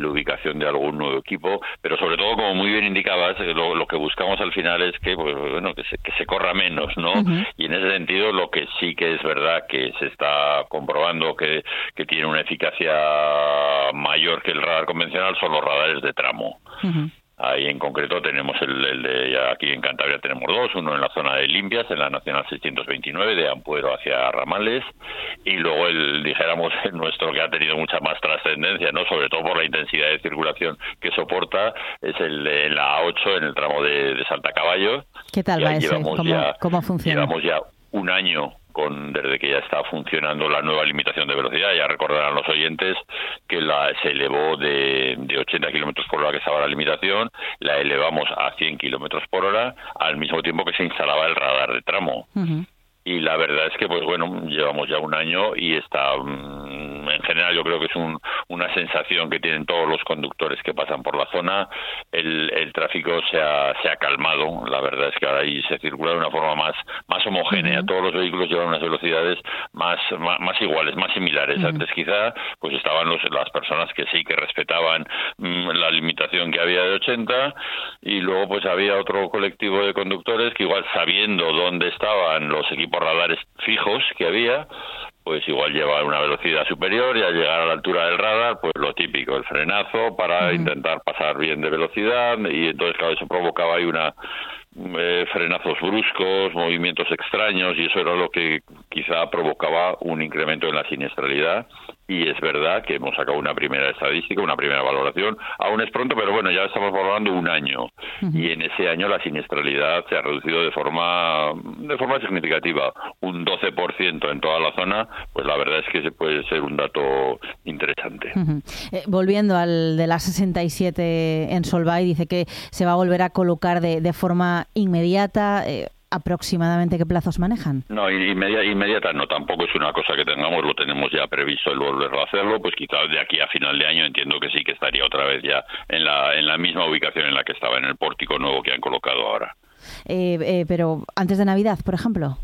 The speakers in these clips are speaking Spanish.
posible ubicación de algún nuevo equipo, pero sobre todo, como muy bien indicabas, lo que buscamos al final es que, pues, bueno, que se corra menos, ¿no? Uh-huh. Y en ese sentido, lo que sí que es verdad que se está comprobando que tiene una eficacia mayor que el radar convencional son los radares de tramo. Uh-huh. Ahí en concreto tenemos el de aquí en Cantabria tenemos dos, uno en la zona de Limpias, en la Nacional 629 de Ampuero hacia Ramales, y luego el nuestro que ha tenido mucha más trascendencia, ¿no? Sobre todo por la intensidad de circulación que soporta, es el de la A8 en el tramo de Saltacaballo. ¿Qué tal va ese? ¿Cómo funciona? Llevamos ya un año desde que ya está funcionando la nueva limitación de velocidad. Ya recordarán los oyentes que se elevó de 80 kilómetros por hora que estaba la limitación, la elevamos a 100 kilómetros por hora al mismo tiempo que se instalaba el radar de tramo. Uh-huh. Y la verdad es que, pues bueno, llevamos ya un año y está, en general, yo creo que es una sensación que tienen todos los conductores que pasan por la zona. El tráfico se ha calmado. La verdad es que ahora ahí se circula de una forma más homogénea. Uh-huh. Todos los vehículos llevan unas velocidades más iguales, más similares. Uh-huh. Antes quizá pues estaban las personas que sí que respetaban la limitación que había de 80, y luego pues había otro colectivo de conductores que igual, sabiendo dónde estaban los equipos radares fijos que había, pues igual lleva una velocidad superior, y al llegar a la altura del radar, pues lo típico, el frenazo para intentar pasar bien de velocidad, y entonces claro, eso provocaba ahí frenazos bruscos, movimientos extraños, y eso era lo que quizá provocaba un incremento en la siniestralidad. Y es verdad que hemos sacado una primera estadística, una primera valoración. Aún es pronto, pero bueno, ya estamos valorando un año. Uh-huh. Y en ese año la siniestralidad se ha reducido de forma significativa. Un 12% en toda la zona, pues la verdad es que puede ser un dato interesante. Uh-huh. Volviendo al de la 67 en Solvay, dice que se va a volver a colocar de forma inmediata. ¿Aproximadamente qué plazos manejan? No, inmediata no, tampoco es una cosa que lo tenemos ya previsto el volverlo a hacerlo, pues quizás de aquí a final de año entiendo que sí que estaría otra vez ya en la misma ubicación en la que estaba, en el pórtico nuevo que han colocado ahora. Pero antes de Navidad, por ejemplo.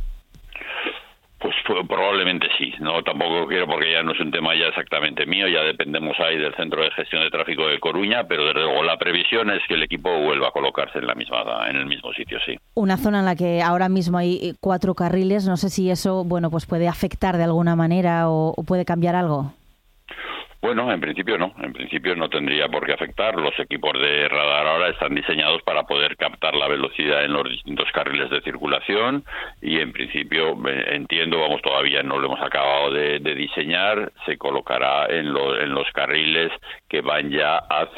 Pues probablemente sí, no, tampoco quiero, porque ya no es un tema ya exactamente mío, ya dependemos ahí del Centro de Gestión de Tráfico de Coruña, pero desde luego la previsión es que el equipo vuelva a colocarse en el mismo sitio, sí. Una zona en la que ahora mismo hay 4 carriles, no sé si eso, bueno, pues puede afectar de alguna manera o puede cambiar algo. Bueno, en principio no tendría por qué afectar. Los equipos de radar ahora están diseñados para poder captar la velocidad en los distintos carriles de circulación, y en principio entiendo, todavía no lo hemos acabado de diseñar, se colocará en los carriles que van ya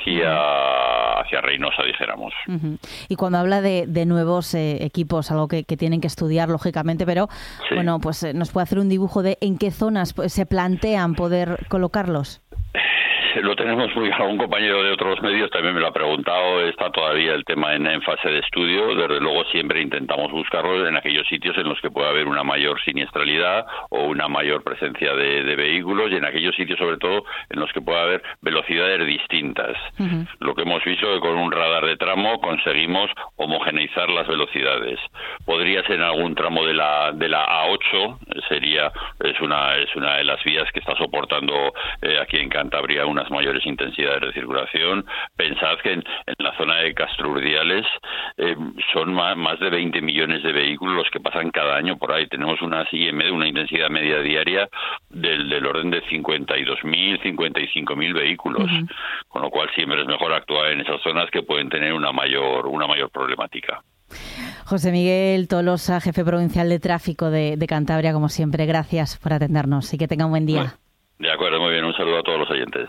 hacia Reynosa, dijéramos. Uh-huh. Y cuando habla de nuevos equipos, algo que tienen que estudiar lógicamente, pero sí. Bueno, pues nos puede hacer un dibujo de en qué zonas se plantean poder colocarlos. Lo tenemos algún compañero de otros medios también me lo ha preguntado. Está todavía el tema en fase de estudio. Desde luego siempre intentamos buscarlo en aquellos sitios en los que pueda haber una mayor siniestralidad o una mayor presencia de vehículos, y en aquellos sitios sobre todo en los que pueda haber velocidades distintas. Uh-huh. Lo que hemos visto es que con un radar de tramo conseguimos homogeneizar las velocidades. Podría ser en algún tramo de la A8, es una de las vías que está soportando aquí en Cantabria unas mayores intensidades de circulación. Pensad que en la zona de Castrurdiales son más de 20 millones de vehículos los que pasan cada año por ahí. Tenemos una intensidad media diaria del orden de 52.000, 55.000 vehículos. Uh-huh. Con lo cual siempre es mejor actuar en esas zonas que pueden tener una mayor problemática. José Miguel Tolosa, jefe provincial de tráfico de Cantabria, como siempre, gracias por atendernos y que tenga un buen día. Bueno, de acuerdo, muy bien, un saludo a todos los oyentes.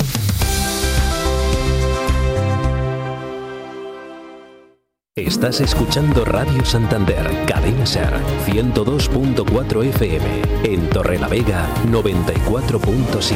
Estás escuchando Radio Santander, Cadena SER, 102.4 FM, en Torrelavega, 94.7.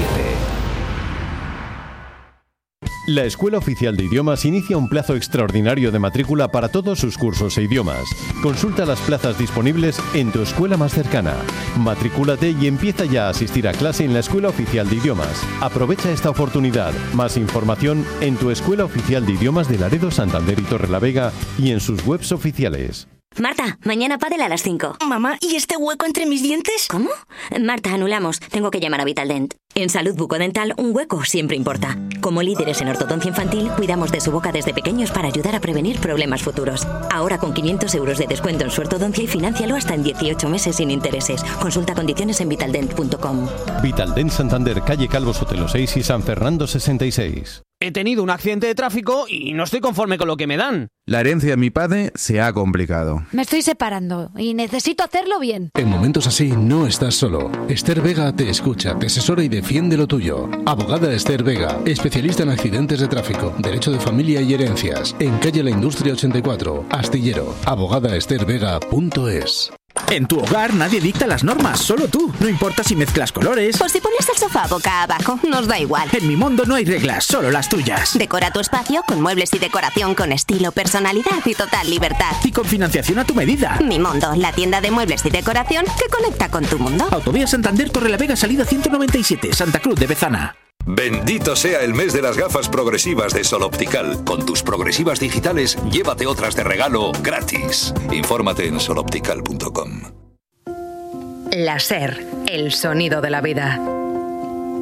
La Escuela Oficial de Idiomas inicia un plazo extraordinario de matrícula para todos sus cursos e idiomas. Consulta las plazas disponibles en tu escuela más cercana. Matricúlate y empieza ya a asistir a clase en la Escuela Oficial de Idiomas. Aprovecha esta oportunidad. Más información en tu Escuela Oficial de Idiomas de Laredo, Santander y Torrelavega, y en sus webs oficiales. Marta, mañana pádel a las 5. Mamá, ¿y este hueco entre mis dientes? ¿Cómo? Marta, anulamos. Tengo que llamar a Vitaldent. En Salud Bucodental, un hueco siempre importa. Como líderes en ortodoncia infantil, cuidamos de su boca desde pequeños para ayudar a prevenir problemas futuros. Ahora con 500 euros de descuento en su ortodoncia y financialo hasta en 18 meses sin intereses. Consulta condiciones en vitaldent.com. Vitaldent Santander, calle Calvo Sotelo 6 y San Fernando 66. He tenido un accidente de tráfico y no estoy conforme con lo que me dan. La herencia de mi padre se ha complicado. Me estoy separando y necesito hacerlo bien. En momentos así no estás solo. Esther Vega te escucha, te asesora y defiende lo tuyo. Abogada Esther Vega, especialista en accidentes de tráfico, derecho de familia y herencias. En calle La Industria 84, Astillero. abogadaestervega.es. En tu hogar nadie dicta las normas, solo tú. No importa si mezclas colores o si pones el sofá boca abajo, nos da igual. En Mi Mondo no hay reglas, solo las tuyas. Decora tu espacio con muebles y decoración con estilo, personalidad y total libertad. Y con financiación a tu medida. Mi Mondo, la tienda de muebles y decoración que conecta con tu mundo. Autovía Santander, Torrelavega, salida 197, Santa Cruz de Bezana. Bendito sea el mes de las gafas progresivas de Sol Optical. Con tus progresivas digitales, llévate otras de regalo gratis. Infórmate en soloptical.com. La SER, el sonido de la vida.